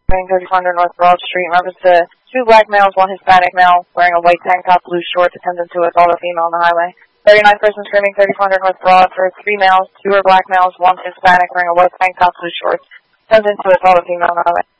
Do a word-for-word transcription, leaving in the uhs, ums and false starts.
thirty-four hundred North Broad Street. Reference to two black males, one Hispanic male wearing a white tank top, blue shorts, attempting to assault a female on the highway. thirty-nine person screaming, thirty-four hundred North Broad for three males, two are black males, one Hispanic wearing a white tank top, blue shorts, attempting to assault a female on the highway.